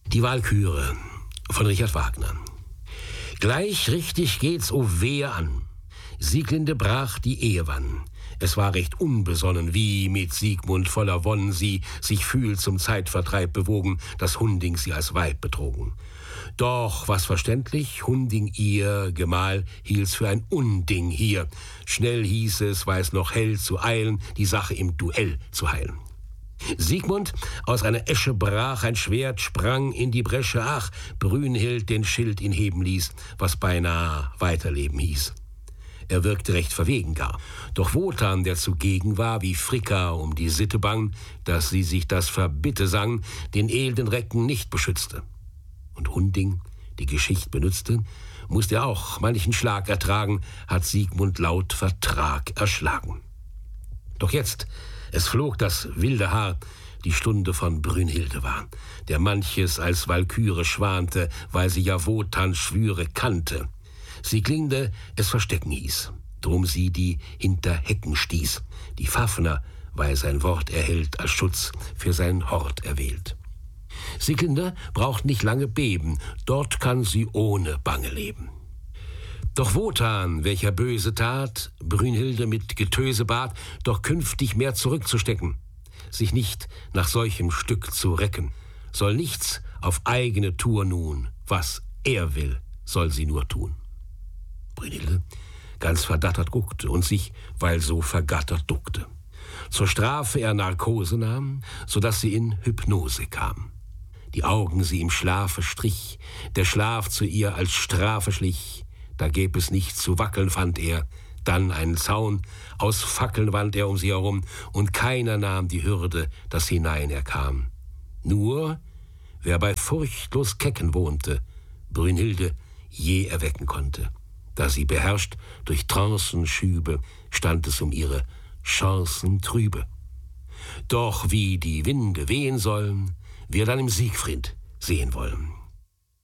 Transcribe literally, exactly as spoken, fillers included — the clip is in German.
Die Walküre von Richard Wagner. Gleich richtig geht's o Wehe an. Sieglinde brach die Ehewann. Es war recht unbesonnen, wie mit Siegmund voller Wonn sie sich fühlt zum Zeitvertreib bewogen, dass Hunding sie als Weib betrogen. Doch, was verständlich, Hunding ihr Gemahl hielt's für ein Unding hier. Schnell hieß es, war es noch hell zu eilen, die Sache im Duell zu heilen. Siegmund aus einer Esche brach ein Schwert, sprang in die Bresche, ach, Brünnhild den Schild ihn heben ließ, was beinahe weiterleben hieß. Er wirkte recht verwegen gar, doch Wotan, der zugegen war, wie Fricka um die Sitte bang, dass sie sich das Verbitte sang, den elenden Recken nicht beschützte. Und Hunding, die Geschicht benützte, musste er auch manchen Schlag ertragen, hat Siegmund laut Vertrag erschlagen. Doch jetzt, es flog das wilde Haar, die Stunde von Brünnhilde war, der manches als Walküre schwante, weil sie ja Wotans Schwüre kannte. Sieglinde es verstecken hieß, drum sie die hinter Hecken stieß, die Fafner, weil sein Wort erhält, als Schutz für sein Hort erwählt. Sieglinde braucht nicht lange beben, dort kann sie ohne Bange leben. Doch Wotan, welcher böse tat, Brünnhilde mit Getöse bat, doch künftig mehr zurückzustecken, sich nicht nach solchem Stück zu recken, soll nichts auf eigene Tour nun, was er will, soll sie nur tun. Brünnhilde ganz verdattert guckte und sich, weil so vergattert, duckte. Zur Strafe er Narkose nahm, so dass sie in Hypnose kam. Die Augen sie im Schlafe strich, der Schlaf zu ihr als Strafe schlich. Da gäb es nichts zu wackeln, fand er. Dann einen Zaun aus Fackeln wand er um sie herum, und keiner nahm die Hürde, dass hinein er kam. Nur, wer bei furchtlos Kecken wohnte, Brünnhilde je erwecken konnte. Da sie beherrscht durch Trancen schübe, stand es um ihre Chancen trübe. Doch wie die Winde wehen sollen, wir dann im Siegfried sehen wollen.